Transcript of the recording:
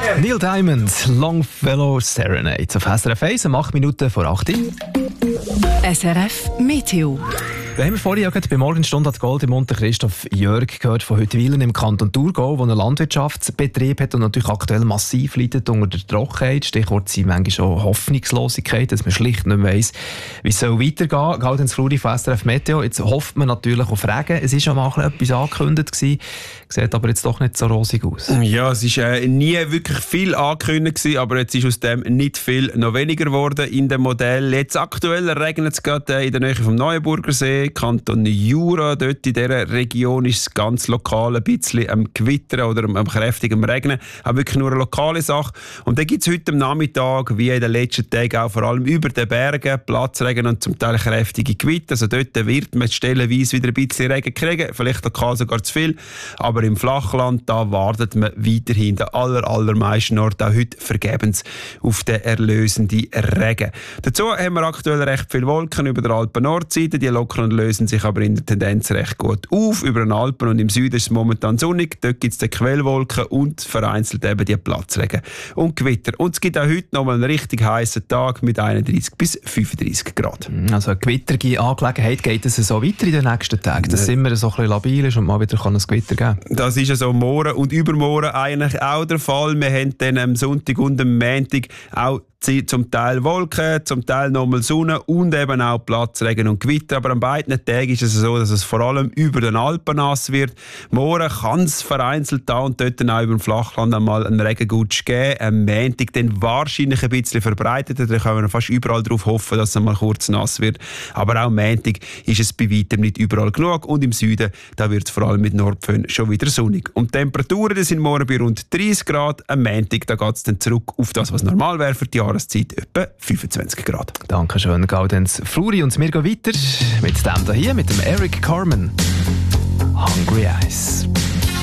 Neil Diamond, Longfellow Serenade auf SRF 1, 8 Minuten vor 8 Uhr. SRF Meteo. Wir haben vorhin ja bei Morgenstunde hat Gold im Mund Christoph Jörg gehört von Huttwilen im Kanton Thurgau, der einen Landwirtschaftsbetrieb hat und natürlich aktuell massiv leidet unter der Trockenheit. Stichwort sind manchmal auch Hoffnungslosigkeit, dass man schlicht nicht weiss, wie es weitergehen soll. Gaudenz Fluri von SRF Meteo. Jetzt hofft man natürlich auf Regen. Es war schon mal etwas angekündigt gewesen, sieht aber jetzt doch nicht so rosig aus. Ja, es war nie wirklich viel angekündigt gewesen, aber jetzt ist aus dem nicht viel noch weniger geworden in dem Modell. Jetzt aktuell regnet es gerade in der Nähe vom Neuenburger See, Kanton Jura. Dort in dieser Region ist es ganz lokal ein bisschen am Gewittern oder am kräftigen Regnen. Auch wirklich nur eine lokale Sache. Und dann gibt es heute am Nachmittag, wie in den letzten Tagen auch vor allem über den Bergen, Platzregen und zum Teil kräftige Gewitter. Also dort wird man stellenweise wieder ein bisschen Regen kriegen, vielleicht lokal sogar zu viel. Aber im Flachland, da wartet man weiterhin den allermeisten Ort auch heute vergebens auf den erlösenden Regen. Dazu haben wir aktuell recht viele Wolken über der Alpen-Nordseite. Die lockern und lösen sich aber in der Tendenz recht gut auf. Über den Alpen und im Süden ist es momentan sonnig. Dort gibt es die Quellwolken und vereinzelt eben die Platzregen und Gewitter. Und es gibt auch heute noch mal einen richtig heißen Tag mit 31 bis 35 Grad. Also eine gewitterige Angelegenheit, geht es so weiter in den nächsten Tagen, dass es immer so ein bisschen labil ist und mal wieder ein Gewitter geben kann? Das ist also morgen und übermorgen eigentlich auch der Fall. Wir haben dann am Sonntag und am Montag auch zum Teil Wolken, zum Teil nochmal Sonne und eben auch Platzregen und Gewitter. Aber an beiden Tagen ist es so, dass es vor allem über den Alpen nass wird. Morgen kann es vereinzelt da und dort dann auch über dem Flachland einmal einen Regengutsch geben. Am Montag dann wahrscheinlich ein bisschen verbreitet. Da können wir fast überall darauf hoffen, dass es einmal kurz nass wird. Aber auch am Montag ist es bei weitem nicht überall genug. Und im Süden, da wird es vor allem mit Nordföhn schon wieder sonnig. Und die Temperaturen die sind morgen bei rund 30 Grad. Am Montag, da geht es dann zurück auf das, was normal wäre für die Jahreszeit, etwa 25 Grad. Dankeschön, Gaudenz Fluri. Und wir gehen weiter mit dem hier, mit dem Eric Carmen. Hungry Eyes.